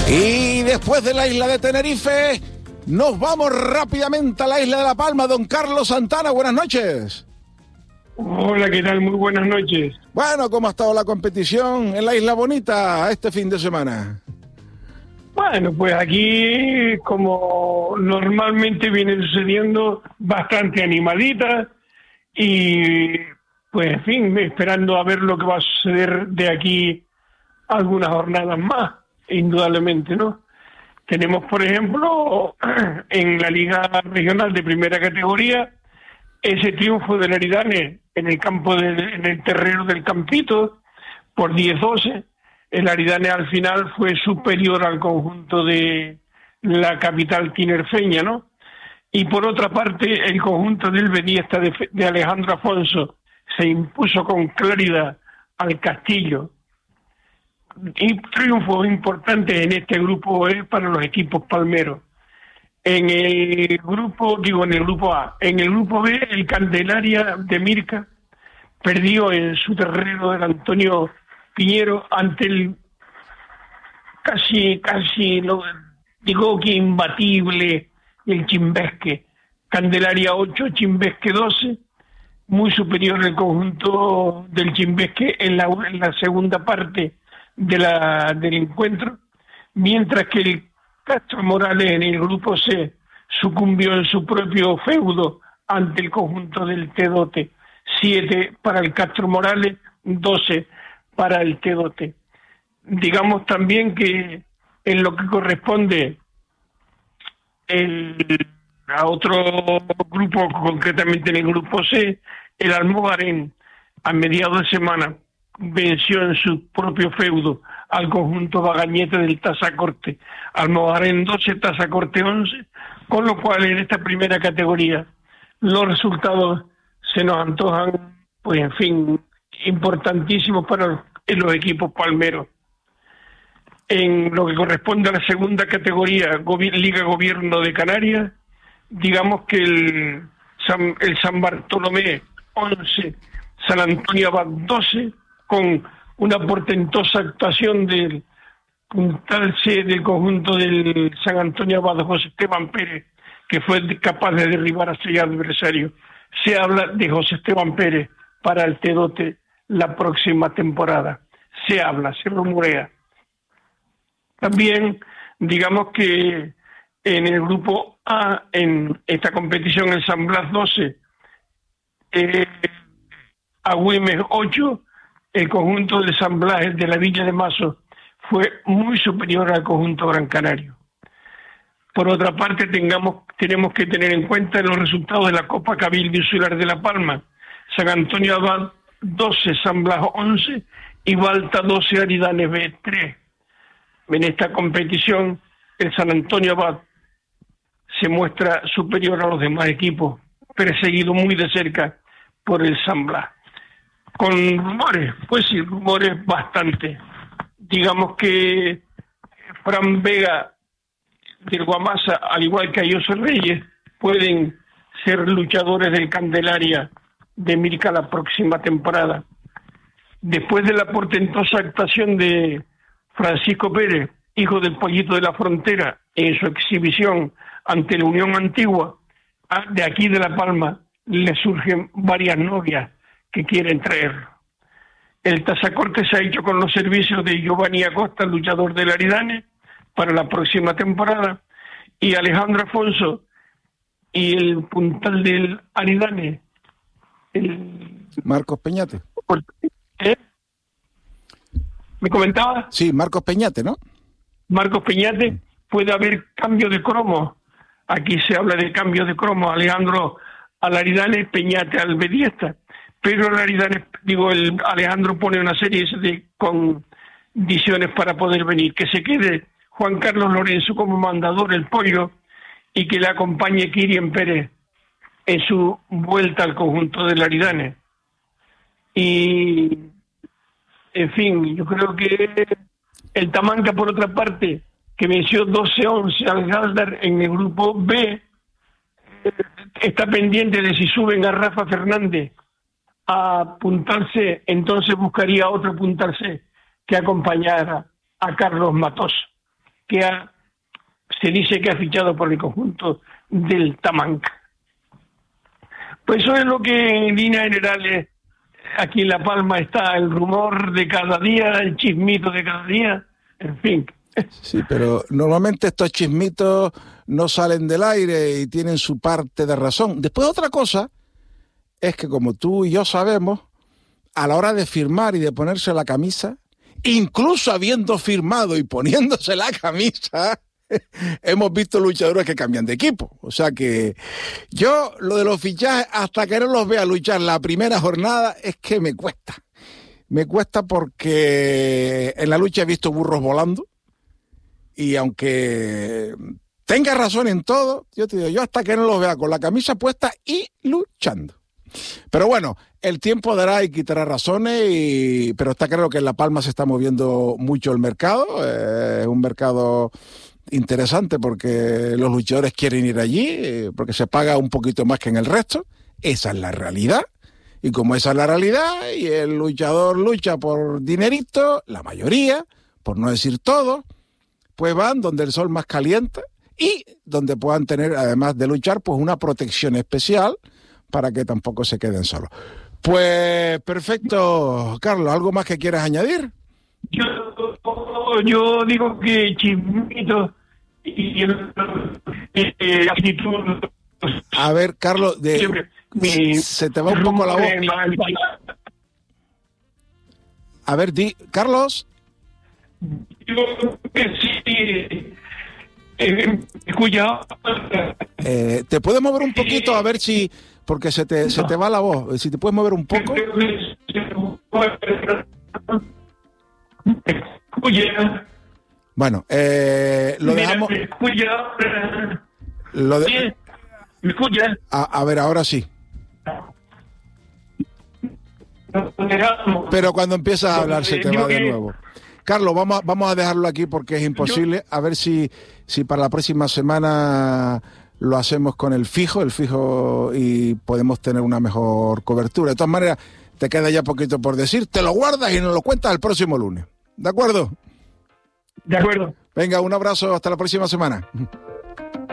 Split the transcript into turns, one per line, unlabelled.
Y después de la isla de Tenerife, nos vamos rápidamente a la isla de La Palma. Don Carlos Santana, buenas noches.
Hola, ¿qué tal? Muy buenas noches.
Bueno, ¿cómo ha estado la competición en la Isla Bonita este fin de semana?
Bueno, pues aquí, como normalmente viene sucediendo, bastante animadita y, pues, en fin, esperando a ver lo que va a suceder de aquí algunas jornadas más, indudablemente, ¿no? Tenemos, por ejemplo, en la Liga Regional de Primera Categoría, ese triunfo del Aridane en el terreno del Campito por 10-12. El Aridane al final fue superior al conjunto de la capital tinerfeña, ¿no? Y por otra parte, el conjunto del Bediesta de Alejandro Afonso se impuso con claridad al Castillo. Y triunfos importantes en este grupo E para los equipos palmeros. En el grupo A. En el grupo B, el Candelaria de Mirca perdió en su terreno del Antonio Piñero ante el casi digo que imbatible el Chimbesque. Candelaria 8, Chimbesque 12, muy superior el conjunto del Chimbesque en la segunda parte del encuentro, mientras que el Castro Morales en el grupo C sucumbió en su propio feudo ante el conjunto del Tedote. 7 para el Castro Morales, 12 para el Tedote. Digamos también que en lo que corresponde a otro grupo, concretamente en el grupo C, el Almogarén a mediados de semana venció en su propio feudo al conjunto Bagañete del Tazacorte. Almogarén 12, Tazacorte 11, con lo cual en esta primera categoría los resultados se nos antojan, pues en fin, importantísimos para los equipos palmeros. En lo que corresponde a la segunda categoría, Liga Gobierno de Canarias, digamos que el San Bartolomé 11, San Antonio Abad 12, con una portentosa actuación del puntal C del conjunto del San Antonio Abad, José Esteban Pérez, que fue capaz de derribar a su adversario. Se habla de José Esteban Pérez para el Tedote la próxima temporada. Se rumorea. También, digamos que en el grupo A, en esta competición, el San Blas 12, Agüimes 8, el conjunto de San Blas de la Villa de Mazo fue muy superior al conjunto Gran Canario. Por otra parte, tenemos que tener en cuenta los resultados de la Copa Cabildo Insular de La Palma. San Antonio Abad 12, San Blas 11 y Balta 12, Aridane B 3. En esta competición, el San Antonio Abad se muestra superior a los demás equipos, perseguido muy de cerca por el San Blas. Con rumores, pues sí, rumores bastante. Digamos que Fran Vega del Guamasa, al igual que Ayoso Reyes, pueden ser luchadores del Candelaria de Mirca la próxima temporada. Después de la portentosa actuación de Francisco Pérez, hijo del Pollito de la Frontera, en su exhibición ante la Unión Antigua, de aquí de La Palma, le surgen varias novias que quieren traer. El Tazacorte se ha hecho con los servicios de Giovanni Acosta, luchador del Aridane, para la próxima temporada, y Alejandro Afonso y el puntal del Aridane,
Marcos Peñate.
¿Me comentaba?
Sí, Marcos Peñate, ¿no?
Marcos Peñate, puede haber cambio de cromo. Aquí se habla de cambio de cromo. Alejandro al Aridane, Peñate al Bediesta. Pero el Alejandro pone una serie de condiciones para poder venir. Que se quede Juan Carlos Lorenzo como mandador, el Pollo, y que le acompañe Kirian Pérez en su vuelta al conjunto del Aridane. Y, en fin, yo creo que el Tamanca, por otra parte, que venció 12-11 al Galdar en el grupo B, está pendiente de si suben a Rafa Fernández a Puntal C, entonces buscaría otro Puntal C que acompañara a Carlos Matos. se dice que ha fichado por el conjunto del Tamanca. Pues eso es lo que en líneas generales aquí en La Palma está, el rumor de cada día, el chismito de cada día, en fin.
Sí, pero normalmente estos chismitos no salen del aire y tienen su parte de razón. Después otra cosa es que, como tú y yo sabemos, a la hora de firmar y de ponerse la camisa, incluso habiendo firmado y poniéndose la camisa, hemos visto luchadores que cambian de equipo. O sea que yo, lo de los fichajes, hasta que no los vea luchar la primera jornada, es que me cuesta. Me cuesta porque en la lucha he visto burros volando y aunque tenga razón en todo, yo te digo, yo hasta que no los vea con la camisa puesta y luchando. Pero bueno, el tiempo dará y quitará razones, pero está claro que en La Palma se está moviendo mucho el mercado, es un mercado interesante porque los luchadores quieren ir allí, porque se paga un poquito más que en el resto, esa es la realidad, y como esa es la realidad, y el luchador lucha por dinerito, la mayoría, por no decir todo, pues van donde el sol más calienta y donde puedan tener, además de luchar, pues una protección especial para que tampoco se queden solos. Pues perfecto, Carlos, ¿algo más que quieras añadir?
Yo digo que chismito y actitud.
A ver, Carlos, se te va un poco la voz. A ver, Carlos.
Yo sí. Escucha.
¿Te puedes mover un poquito? A ver si... Porque se te va la voz. Si te puedes mover un poco. Bueno, lo dejamos...
¿Me escucha?
A ver, ahora sí. Pero cuando empiezas a hablar se te va de nuevo. Carlos, vamos a dejarlo aquí porque es imposible. A ver si para la próxima semana lo hacemos con el fijo y podemos tener una mejor cobertura. De todas maneras, te queda ya poquito por decir. Te lo guardas y nos lo cuentas el próximo lunes. ¿De acuerdo?
De acuerdo.
Venga, un abrazo. Hasta la próxima semana.